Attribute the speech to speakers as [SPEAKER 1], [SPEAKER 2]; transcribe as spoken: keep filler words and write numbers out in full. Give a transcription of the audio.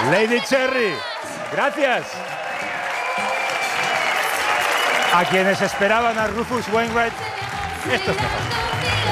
[SPEAKER 1] Lady Cherry, gracias. A quienes esperaban a Rufus Wainwright, esto es mejor.